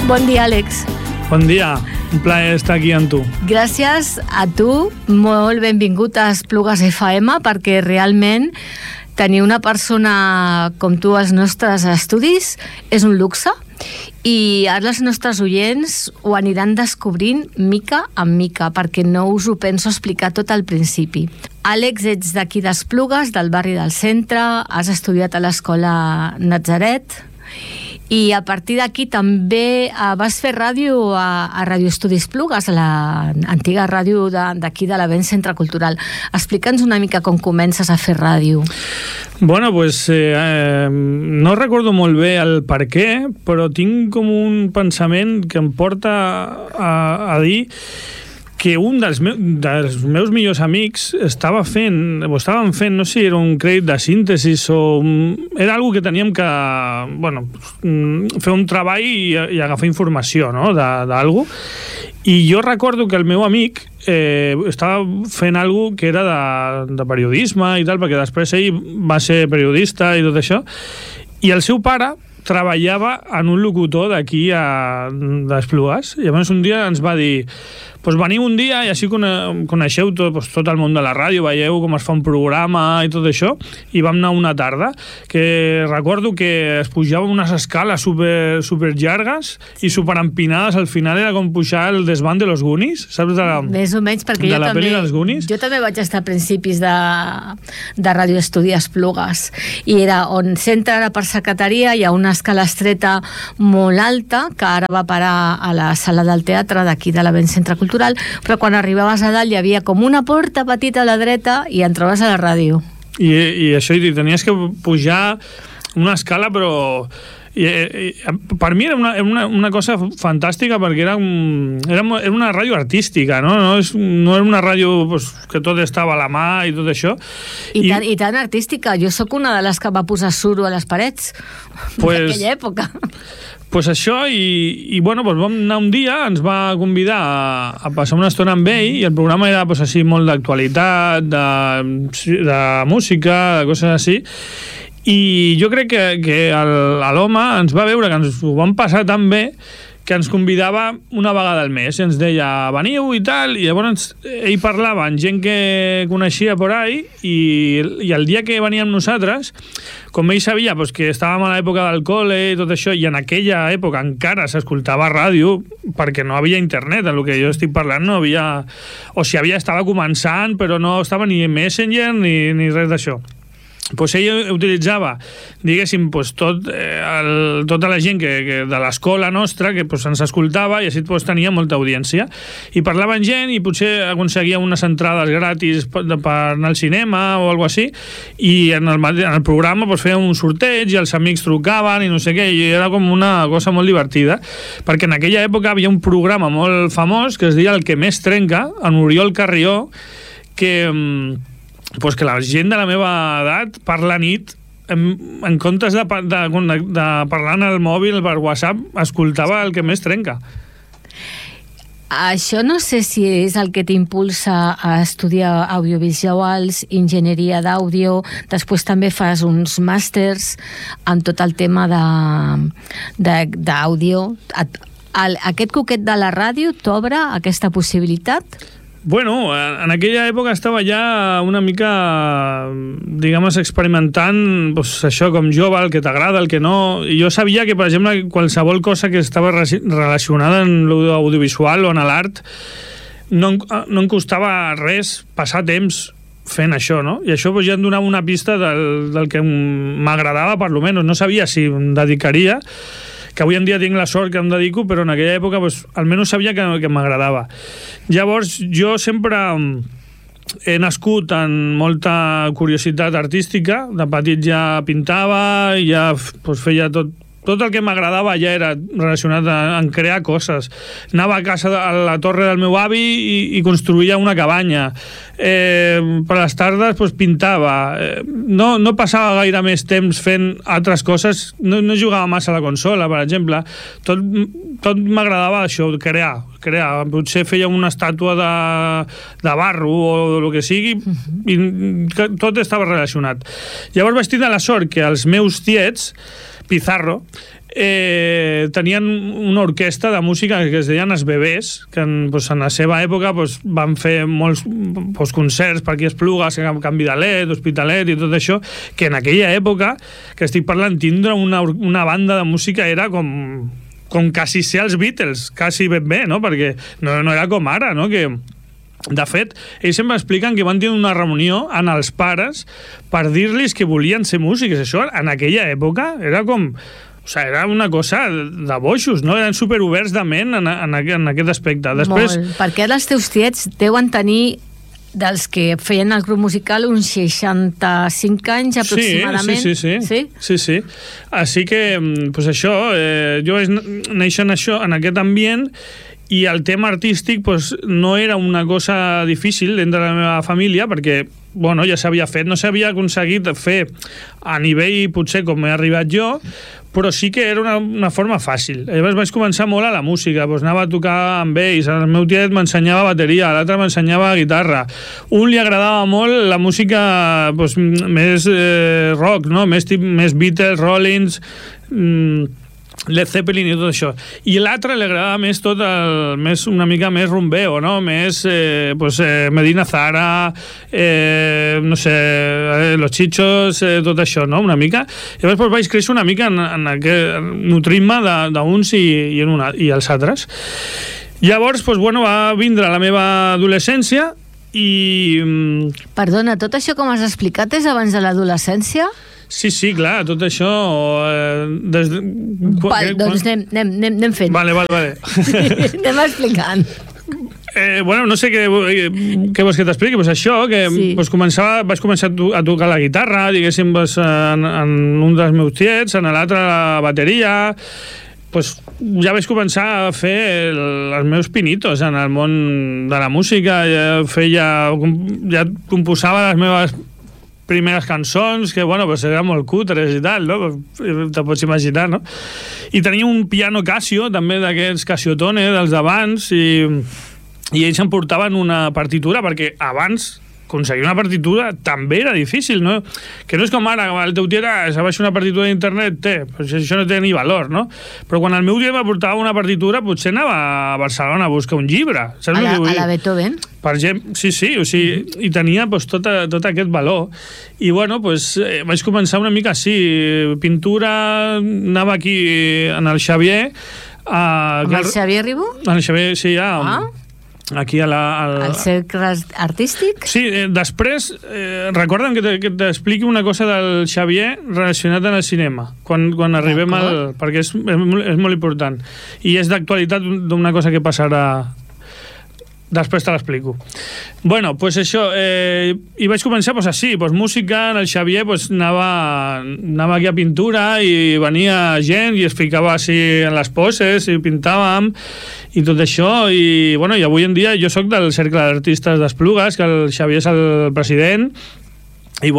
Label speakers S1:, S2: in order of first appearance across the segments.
S1: Bon dia, Àlex.
S2: Bon dia, un plaer estar aquí amb tu.
S1: Gràcies a tu, molt benvingut a Esplugues FM, perquè realment tenir una persona com tu als nostres estudis és un luxe i ara els nostres oients ho aniran descobrint mica en mica, perquè no us ho penso explicar tot al principi. Àlex, ets d'aquí d'Esplugues, del barri del centre, has estudiat a l'escola Natzaret i a partir d'aquí també vas fer ràdio a Ràdio Estudis Esplugues, a l'antiga ràdio d'aquí de l'Avenç Centre Cultural. Explica'ns una mica com comences a fer ràdio.
S2: Bueno, pues no recordo molt bé el per què, però tinc com un pensament que em porta a dir que un dels meus millors amics estaven fent, no sé si era un crèdit de síntesi o era algo que teníem que, bueno, fer un treball i agafar informació, no?, d'algo. I jo recordo que el meu amic estava fent algo que era de periodisme i tal, perquè després ell va ser periodista i tot això, i el seu pare treballava en un locutor d'aquí d'Esplugues. I llavors un dia ens va dir: pues veniu un dia i així coneixeu tot el món de la ràdio, veieu com es fa un programa i tot això. I vam anar una tarda que recordo que es pujava unes escales super llargues i super empinades. Al final era com pujar el desván de los Goonies, saps?
S1: Més o menys, perquè
S2: de la pel·li dels Goonies.
S1: Jo també vaig estar a principis de Ràdio Estudi Esplugues i era on s'entra per secretaria, hi ha una escala estreta molt alta que ara va parar a la sala del teatre d'aquí de l'Avenç Centre Cultural, però quan arribaves a dalt hi havia com una porta petita a la dreta i entraves a la ràdio. I
S2: això, i tenies que pujar una escala, però per mi era una cosa fantàstica, perquè era una ràdio artística, no era una ràdio que tot estava a la mà i tot això.
S1: I tan artística. Jo sóc una de les que va posar suro a les parets d'aquella època.
S2: Pues això, i bueno, vam anar un dia, ens va convidar a passar una estona amb ell, i el programa era així molt d'actualitat, de música, de coses així. I jo crec que l'home ens va veure que ens ho vam passar tan bé que ens convidava una vegada al mes i ens deia: veniu i tal, i llavors ell parlava amb gent que coneixia por ahí, i el dia que veníem nosaltres, com ell sabia que estàvem a l'època del col·le i tot això, i en aquella època encara s'escoltava ràdio perquè no havia internet, en el que jo estic parlant no havia, o si havia, estava començant, però no estava ni Messenger ni res d'això. Ell utilitzava, diguéssim, tota la gent de l'escola nostra que ens escoltava, i així tenia molta audiència, i parlava amb gent i potser aconseguia unes entrades gratis per anar al cinema o alguna cosa així, i en el programa feia un sorteig i els amics trucaven i no sé què, i era com una cosa molt divertida, perquè en aquella època havia un programa molt famós que es deia El que més trenca, en Oriol Carrió, que la gent de la meva edat per la nit, en comptes de parlar en el mòbil per WhatsApp, escoltava El que més trenca.
S1: Això no sé si és el que t'impulsa a estudiar audiovisuals, enginyeria d'àudio, després també fas uns màsters en tot el tema d'àudio. Aquest coquet de la ràdio t'obre aquesta possibilitat?
S2: Bueno, en aquella època estava ja una mica, diguem, experimentant això com jove, el que t'agrada, el que no. I jo sabia que, per exemple, qualsevol cosa que estava relacionada amb l'audiovisual o en l'art no em costava res passar temps fent això, no? I això ja em donava una pista del que m'agradava, per lo menos. No sabia si em dedicaria, que avui en dia tinc la sort que em dedico, però en aquella època almenys sabia que m'agradava. Llavors, jo sempre he nascut amb molta curiositat artística. De petit ja pintava, ja feia tot el que m'agradava, ja era relacionat amb crear coses. Anava a casa, a la torre del meu avi, i construïa una cabanya. Per les tardes pintava. No passava gaire més temps fent altres coses. No jugava massa a la consola, per exemple. Tot m'agradava això, crear. Potser feia una estàtua de barro o el que sigui, i tot estava relacionat. Llavors vaig tenir la sort que els meus tiets, Pizarro, tenien una orquestra de música que es deien Els Bebès, que en la seva època van fer molts concerts per aquí a Esplugues, Can Vidalet, Hospitalet i tot això, que en aquella època, que estic parlant, tindre una banda de música era com quasi ser els Beatles, quasi ben bé, no? Perquè no era com ara, no? Que de fet, ells sempre expliquen que van tenir una reunió amb els pares per dir-los que volien ser músics. Això, en aquella època, era com... O sigui, era una cosa de boixos, no? Eren superoberts de ment en aquest aspecte. Després...
S1: Molt, perquè els teus tiets deuen tenir, dels que feien el grup musical, uns 65 anys aproximadament.
S2: Sí. Així que, doncs això, jo vaig néixer en aquest ambient, i el tema artístic no era una cosa difícil dintre de la meva família, perquè ja s'havia fet, no s'havia aconseguit fer a nivell potser com he arribat jo, però sí que era una forma fàcil. Llavors vaig començar molt a la música, anava a tocar amb ells, el meu tiet m'ensenyava bateria, l'altre m'ensenyava guitarra, un li agradava molt la música més rock, no? Més Beatles, Rollins, Led Zeppelin i tot això, i l'altre li agradava més una mica més rumbeo, no? Més Medina Zara, no sé, Los Chichos, tot això, no? Una mica. Llavors vaig créixer una mica nutrint-me d'uns i els altres. Llavors va vindre la meva adolescència i...
S1: Perdona, tot això com has explicat és abans de l'adolescència?
S2: Sí, clar, tot això...
S1: Doncs anem fent.
S2: Vale.
S1: Anem explicant.
S2: No sé què vols que t'expliqui, això, que vaig començar a tocar la guitarra, diguéssim, en un dels meus tiets, en l'altre la bateria, ja vaig començar a fer els meus pinitos en el món de la música, ja composava les meves primeres cançons, que, eren molt cutres i tal, no? Te pots imaginar, no? I tenia un piano Casio, també d'aquests Casiotone, dels d'abans, i ells em portaven una partitura, perquè abans aconseguir una partitura també era difícil, no? Que no és com ara, el teu tiet se baixa una partitura d'internet, això no té ni valor, no? Però quan el meu tiet m'aportava una partitura, potser anava a Barcelona a buscar un llibre. Saps
S1: a la Beethoven?
S2: Per exemple, sí, o sigui, i tenia tot aquest valor. I vaig començar una mica així, pintura, anava aquí en el Xavier...
S1: Amb el Xavier Ribó?
S2: El Xavier, sí, aquí
S1: al cercle artístic?
S2: Sí, després recorda'm que t'expliqui una cosa del Xavier relacionat amb el cinema quan arribem perquè és molt important i és d'actualitat d'una cosa que passarà. Després te l'explico. Això, i vaig començar així, música, en el Xavier anava aquí a pintura i venia gent i es ficava així en les poses i pintàvem i tot això, i avui en dia jo sóc del cercle d'artistes d'Esplugues, que el Xavier és el president, i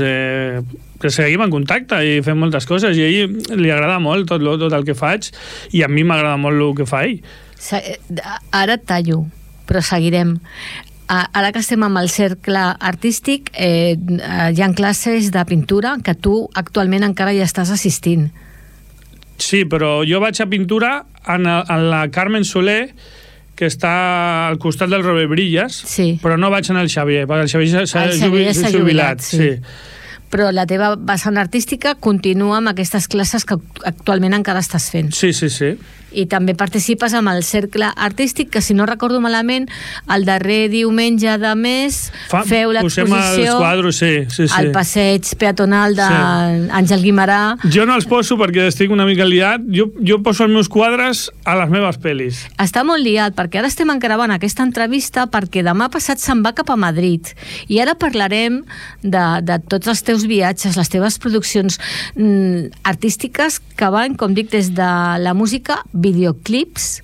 S2: que seguim en contacte i fem moltes coses, i a ell li agrada molt tot el que faig i a mi m'agrada molt el que fa ell.
S1: Ara et tallo, però seguirem. Ara que estem amb el cercle artístic, hi ha classes de pintura que tu actualment encara hi estàs assistint.
S2: Sí, però jo vaig a pintura en la Carmen Soler, que està al costat del Robert Brillas, però no vaig en el Xavier, perquè el Xavier s'ha jubilat. Sí.
S1: Però la teva vessant artística continua amb aquestes classes que actualment encara estàs fent.
S2: Sí.
S1: I també participes amb el cercle artístic, que si no recordo malament, el darrer diumenge de mes feu l'exposició al passeig peatonal d'Àngel Guimerà.
S2: Jo no els poso perquè estic una mica liat, jo poso els meus quadres a les meves pel·lis.
S1: Està molt liat, perquè ara estem encravant aquesta entrevista perquè demà passat se'n va cap a Madrid, i ara parlarem de tots els teus viatges, les teves produccions artístiques que van, com dic, des de la música, videoclips.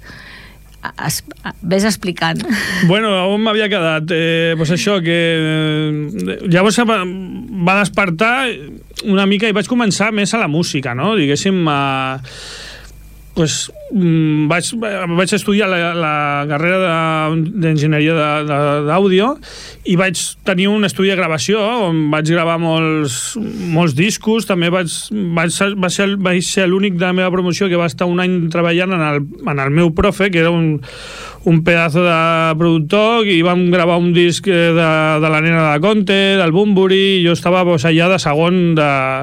S1: Ves explicant.
S2: On m'havia quedat? Això, que llavors va despertar una mica i vaig començar més a la música, no? Diguéssim, vaig estudiar la carrera d'enginyeria d'àudio i vaig tenir un estudi de gravació on vaig gravar molts discos. També vaig ser l'únic de la meva promoció que va estar un any treballant en el meu profe, que era un pedazo de productor, i vam gravar un disc de la nena de Conte, del Bunbury, i jo estava allà de segon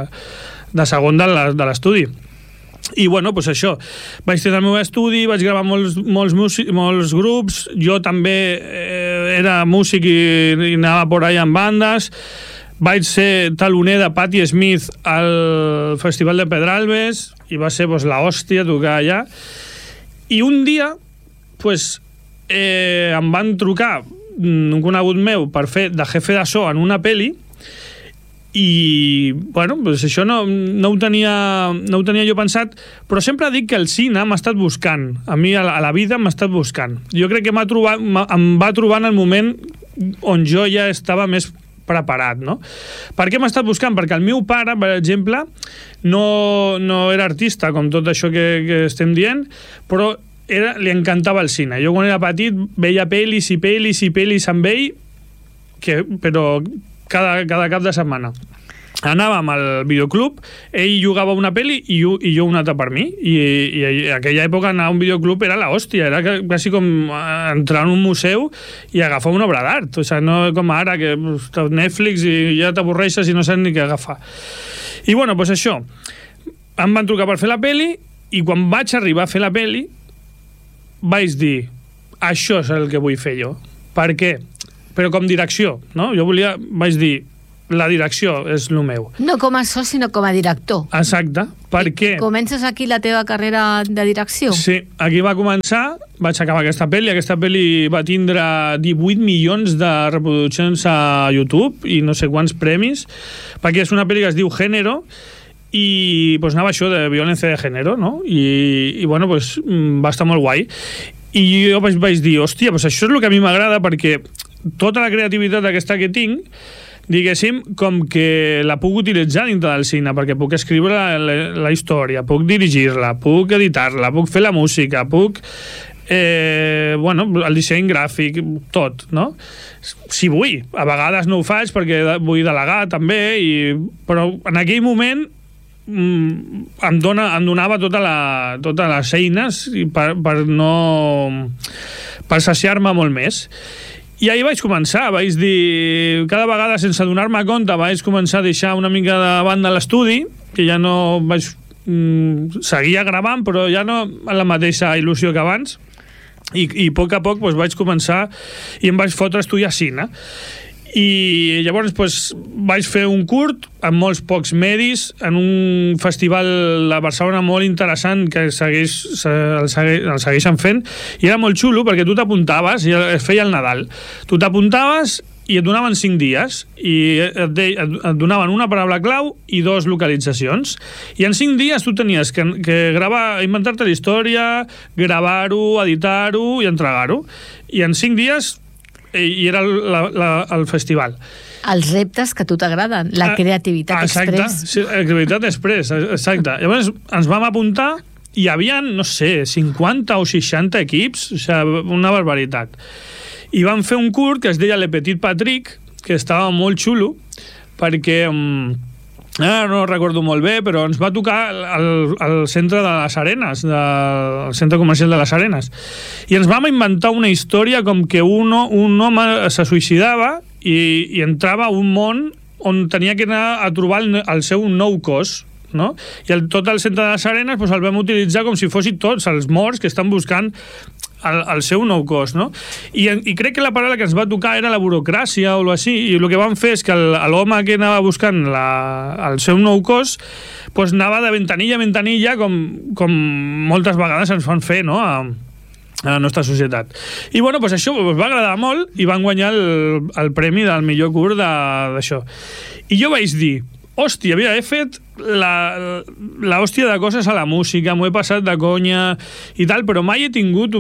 S2: de l'estudi. I bueno, doncs això, vaig tenir el meu estudi, vaig gravar molts grups, jo també era músic i anava por ahí en bandes, vaig ser taloner de Patti Smith al Festival de Pedralbes i va ser la hòstia tocar allà. I un dia em van trucar un conegut meu per fer de jefe de so en una pel·li. I bueno, això no ho tenia jo pensat, però sempre dic que el cine m'ha estat buscant, a mi a la vida m'ha estat buscant. Jo crec que em va trobar en el moment on jo ja estava més preparat, no? Per què m'ha estat buscant? Perquè el meu pare, per exemple, no era artista, com tot això que estem dient, però li encantava el cine. Jo quan era petit veia pel·lis amb ell, però cada cap de setmana. Anàvem al videoclub, ell jugava una pel·li i jo una altra per mi, i en aquella època anar a un videoclub era l'hòstia, era quasi com entrar en un museu i agafar una obra d'art, o sigui, no com ara que Netflix i ja t'avorreixes i no saps ni què agafar. I bueno, doncs això, em van trucar per fer la pel·li, i quan vaig arribar a fer la pel·li vaig dir, això és el que vull fer jo. Per què? Però com direcció, no? Vaig dir, la direcció és el meu.
S1: No com a so, sinó com a director.
S2: Exacte. Per què?
S1: Comences aquí la teva carrera de direcció?
S2: Sí, aquí va començar, vaig acabar aquesta pel·li va tindre 18 milions de reproduccions a YouTube i no sé quants premis, perquè és una pel·li que es diu Género, i anava això de violència de género, no? I bueno, va estar molt guai. I jo vaig dir, hòstia, això és el que a mi m'agrada, perquè tota la creativitat aquesta que tinc, diguéssim, com que la puc utilitzar dintre del cine, perquè puc escriure la història, puc dirigir-la, puc editar-la, puc fer la música, puc el disseny gràfic, tot, no? Si vull, a vegades no ho faig perquè vull delegar també, però en aquell moment em donava totes les eines per saciar-me molt més. I ahir vaig començar, vaig dir, cada vegada sense donar-me compte, vaig començar a deixar una mica de banda l'estudi, que ja no vaig seguir gravant, però ja no amb la mateixa il·lusió que abans, i a poc vaig començar i em vaig fotre a estudiar cine. I llavors vaig fer un curt amb molts pocs medis en un festival de Barcelona molt interessant que el segueixen fent, i era molt xulo perquè tu t'apuntaves, i es feia el Nadal, tu t'apuntaves i et donaven 5 dies i et donaven una paraula clau i 2 localitzacions, i en 5 dies tu tenies que gravar, inventar-te la història, gravar-ho, editar-ho i entregar-ho, i en 5 dies i era el festival.
S1: Els reptes que a tu t'agraden, la creativitat express.
S2: Sí, la creativitat express, exacte. Llavors ens vam apuntar i hi havia, no sé, 50 o 60 equips, o sigui, una barbaritat. I vam fer un curt que es deia Le Petit Patrick, que estava molt xulo, perquè no recordo molt bé, però ens va tocar al centre de les Arenes, al centre comercial de les Arenes, i ens vam inventar una història com que un home se suïcidava i entrava a un món on tenia que anar a trobar el seu nou cos, no? I tot el centre de les Arenes el vam utilitzar com si fossin tots els morts que estan buscant el seu nou cos, no? I crec que la paraula que ens va tocar era la burocràcia o alguna cosa així, i el que vam fer és que l'home que anava buscant el seu nou cos anava de ventanilla a ventanilla, com moltes vegades ens fan fer, no?, a la nostra societat. I bueno, això va agradar molt i van guanyar el premi del millor curt d'això. I jo vaig dir, hòstia, he fet l'hòstia de coses a la música, m'ho he passat de conya i tal, però mai he tingut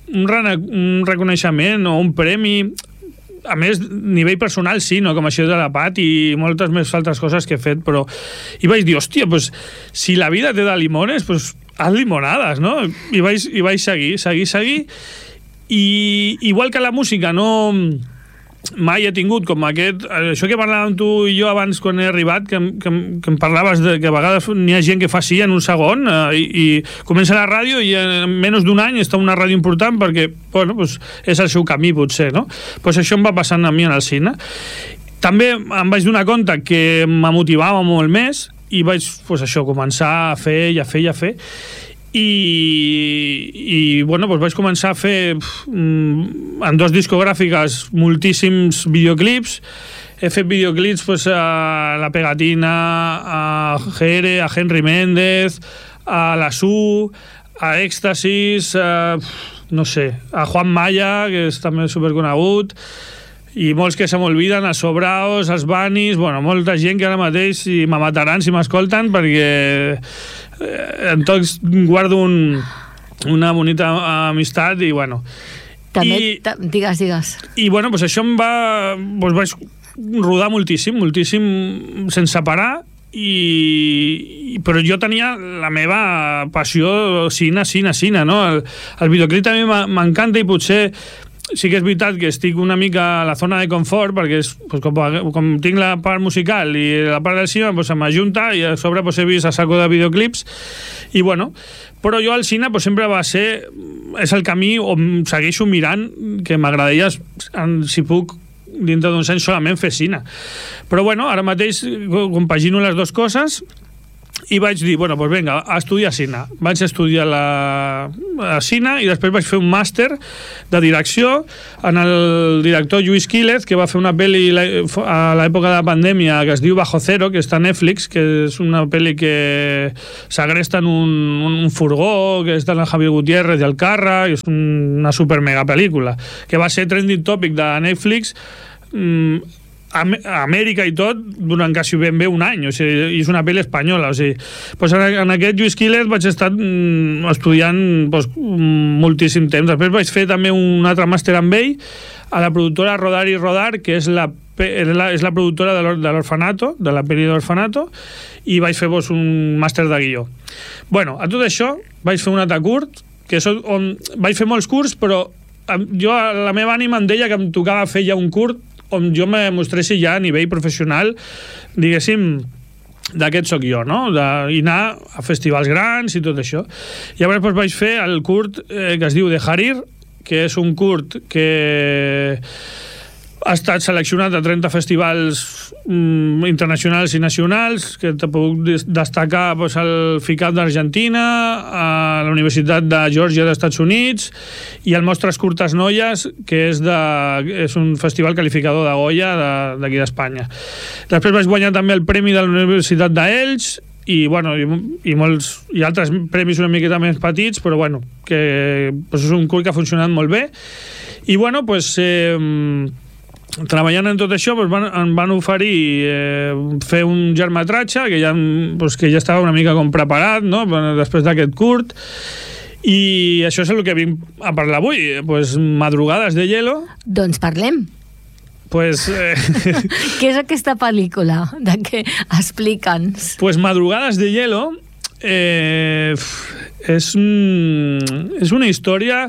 S2: un reconeixement o un premi, a més, nivell personal sí, no? Com això de la Pat i moltes més altres coses que he fet, però... I vaig dir, hòstia, si la vida té de limones, haz limonades, no? I vaig seguir. I igual que la música no... mai he tingut com això que parlàvem tu i jo abans quan he arribat, que em parlaves de que a vegades n'hi ha gent que fa sí en un segon i comença la ràdio i en menys d'un any està una ràdio important perquè bueno, pues, és el seu camí potser, no? Pues això em va passant a mi en el cine. També em vaig donar compte que me motivava molt més i vaig pues, això, començar a fer i bueno, doncs vaig començar a fer en 2 discogràfiques moltíssims videoclips. He fet videoclips pues, a La Pegatina, a Jere, a Henry Méndez, a La Su, a Éxtasis, no sé, a Juan Maya, que és també superconegut, i molts que se m'olviden, els Sobraos, els Banis, bueno, molta gent que ara mateix me mataran si m'escolten perquè en tots guardo una bonita amistat i bueno.
S1: També, digues.
S2: I bueno, pues això em va... Pues vaig rodar moltíssim sense parar però jo tenia la meva passió cine, no? El videoclip també m'encanta i potser sí que és veritat que estic una mica a la zona de confort perquè pues, com tinc la part musical i la part del cinema pues, m'ajunta i a sobre pues, he vist a saco de videoclips i bueno, però jo al cine pues, sempre va ser, és el camí on segueixo mirant, que m'agradaria si puc dintre d'uns anys solament fer cine, però bueno, ara mateix compagino les dues coses i vaig dir, bueno, pues venga, a estudiar cine. Vaig estudiar a cine i després vaig fer un màster de direcció en el director Lluís Quílez, que va fer una pel·li a l'època de la pandèmia que es diu Bajo Cero, que està a Netflix, que és una pel·li que s'agresta en un furgó, que és de la Javier Gutiérrez i el Carra, i és una super mega pel·lícula, que va ser trending topic de Netflix a Amèrica i tot durant quasi ben bé un any, o sigui, és una pel·li espanyola, o sigui, pues en aquest Lluís Quílez vaig estar estudiant pues, moltíssim temps. Després vaig fer també un altre màster amb ell a la productora Rodar y Rodar, que és la productora de l'Orfanato, de la pel·li de l'Orfanato, i vaig fer pues, un màster de guió. Bueno, a tot això vaig fer un altre curt, que és on vaig fer molts curts, però jo, la meva ànima em deia que em tocava fer ja un curt on jo me mostressi ja a nivell professional, diguéssim, d'aquest soc jo, no? I anar a festivals grans i tot això. Llavors doncs, vaig fer el curt que es diu De Harir, que és un curt que ha estat seleccionat a 30 festivals internacionals i nacionals, que te puc destacar pues, el FICAP d'Argentina, a la Universitat de Geòrgia dels Estats Units i el Mostres Curtes Noies, que és un festival qualificador de Goya d'aquí d'Espanya. Després vaig guanyar també el premi de la Universitat d'Elx i, bueno, i altres premis una miqueta més petits, però bueno, que pues, és un curt que ha funcionat molt bé. I bueno, pues... treballant en tot això doncs em van oferir fer un llargmetratge que ja estava una mica com preparat, no? Després d'aquest curt, i això és el que vinc a parlar avui, pues, Madrugades de hielo.
S1: Doncs parlem.
S2: Pues,
S1: què és aquesta pel·lícula? De què? Explica'ns.
S2: Pues Madrugades de hielo és una història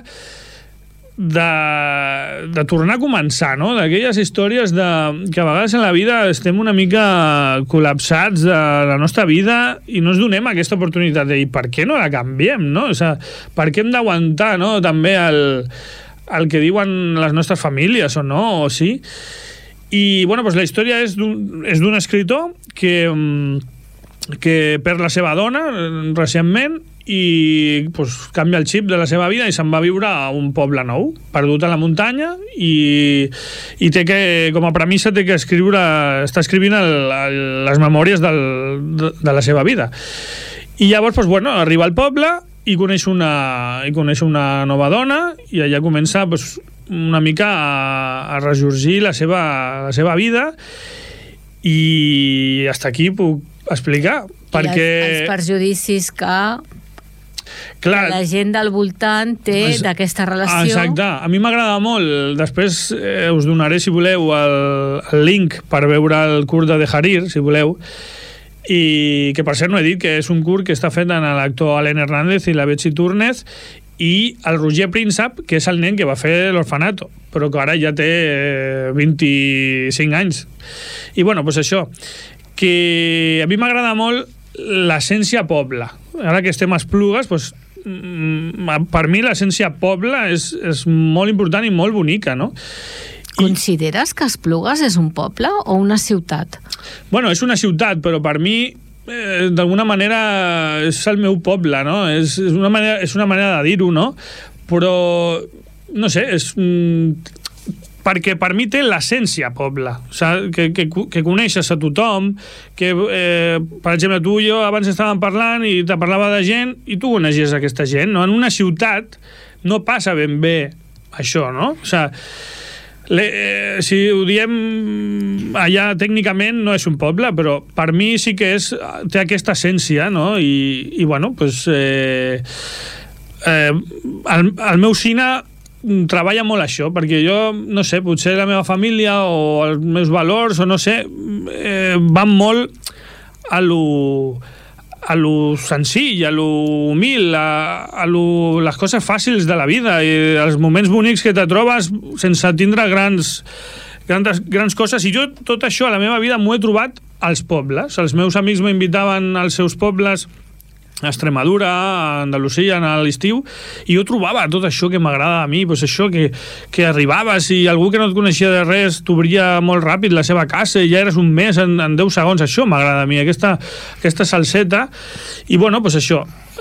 S2: de tornar a començar, no? D'aquelles històries que a vegades en la vida estem una mica col·lapsats de la nostra vida i no ens donem aquesta oportunitat de dir per què no la canviem, no? O sigui, per què hem d'aguantar, no? També el que diuen les nostres famílies o no, o sí. I, bueno, doncs la història és d'un escritor que perd la seva dona recentment i pues, canvia el xip de la seva vida i se'n va a viure a un poble nou, perdut a la muntanya, i té que, com a premissa, té que està escrivint les memòries de la seva vida. I llavors, pues, bueno, arriba al poble i coneix una nova dona i allà comença pues, una mica a ressorgir la seva vida, i hasta aquí puc explicar. Perquè
S1: els perjudicis que la gent del voltant té d'aquesta relació.
S2: Exacte. A mi m'agrada molt. Després us donaré, si voleu, el link per veure el curt de Harir, si voleu. i que per cert no he dit que és un curt que està fet en l'actor Alen Hernández i la Betsy Túrnez i el Roger Príncep, que és el nen que va fer l'Orfanato, però que ara ja té 25 anys. I bueno, doncs això, que a mi m'agrada molt l'essència poble. Ara que estem a Esplugues, doncs, per mi l'essència poble és molt important i molt bonica, no?
S1: Consideres que Esplugues és un poble o una ciutat?
S2: Bueno, és una ciutat, però per mi d'alguna manera és el meu poble, no? És una manera de dir-ho, no? Però, no sé, perquè per mi té l'essència poble, o sigui, que coneixes a tothom, que, per exemple, tu i jo abans estàvem parlant i te parlava de gent i tu coneixies aquesta gent, no? En una ciutat no passa ben bé això, no? O sigui, si ho diem allà tècnicament no és un poble, però per mi sí que té aquesta essència, no? I bueno, doncs el meu cine treballa molt això, perquè jo, no sé, potser la meva família o els meus valors, o no sé, van molt a lo senzill, a lo humil, a les coses fàcils de la vida i els moments bonics que te trobes sense tindre grans coses. I jo tot això a la meva vida m'ho he trobat als pobles. Els meus amics m'invitaven als seus pobles a Extremadura, a Andalusia, a l'estiu, i jo trobava tot això que m'agrada a mi, doncs això que arribaves i algú que no et coneixia de res t'obria molt ràpid la seva casa i ja eres un mes en 10 segons. Això m'agrada a mi, aquesta salseta. I bueno, doncs això,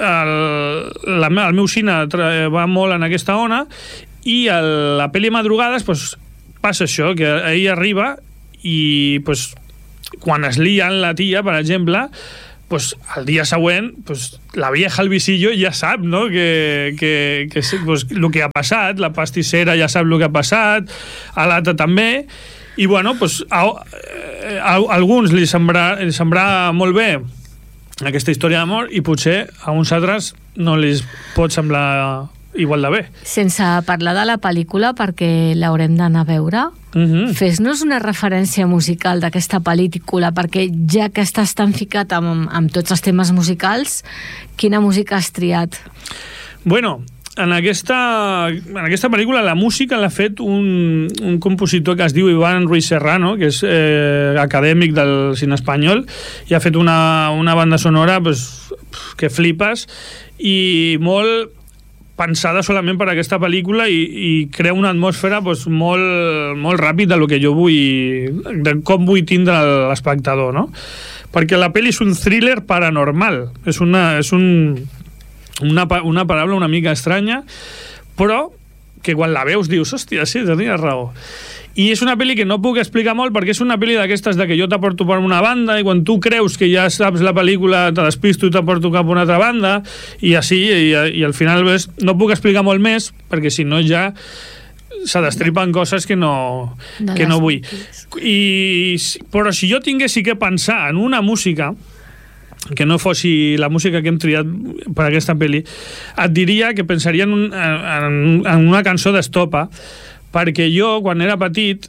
S2: el meu cine va molt en aquesta ona, i a la pel·li Madrugades doncs, passa això, que ell arriba i doncs, quan es lien la tia, per exemple, pues al dia següent pues, la vieja al visillo ja sap, no? que pues, el que ha passat, la pastissera ja sap el que ha passat, a l'altre també, i bueno, pues, a alguns li semblarà molt bé aquesta història d'amor i potser a uns altres no li pot semblar igual de bé.
S1: Sense parlar de la pel·lícula, perquè l'haurem d'anar a veure, fes-nos una referència musical d'aquesta pel·lícula, perquè ja que estàs tan ficat amb tots els temes musicals, quina música has triat?
S2: Bueno, en aquesta pel·lícula la música l'ha fet un compositor que es diu Iván Ruiz Serrano, que és acadèmic del cine espanyol, i ha fet una banda sonora pues, que flipes, i molt pensada solament per aquesta pel·lícula i crea una atmosfera pues, molt ràpid de lo que jo vull, de com vull tindre l'espectador, no? Perquè la pel·li és un thriller paranormal, és una paraula una mica estranya, però que quan la veus dius, hòstia, sí, tenies raó. I és una pel·li que no puc explicar molt perquè és una pel·li d'aquestes de que jo t'aporto per una banda i quan tu creus que ja saps la pel·lícula te despisto i t'aporto cap a una altra banda i així, i al final ves, no puc explicar molt més perquè si no ja se destripen coses que no vull. Però si jo tinguessi que pensar en una música que no fossi la música que hem triat per aquesta pel·li, et diria que pensaria en una cançó d'Estopa, perquè jo, quan era petit,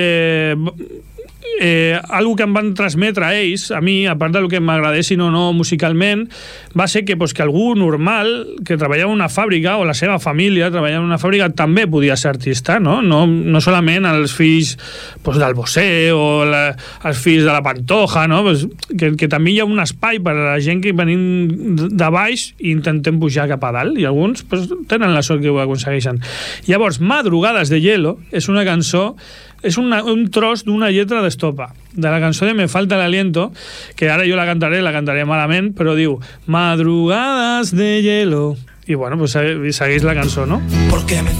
S2: algo que em van transmetre a ells, a mi, a part del que m'agradessin o no musicalment, va ser que algú normal que treballava en una fàbrica, o la seva família treballava en una fàbrica, també podia ser artista, no? No solament els fills del Bosé o els fills de la Pantoja, no? Que també hi ha un espai per a la gent que venim de baix i intentem pujar cap a dalt, i alguns tenen la sort que ho aconsegueixen. Llavors, Madrugades de Hielo és una cançó, és un tros d'una lletra d'Estopa, de la cançó de Me falta el aliento, que ara jo la cantaré malament, però diu Madrugades de hielo, i bueno, pues segueix la cançó, no?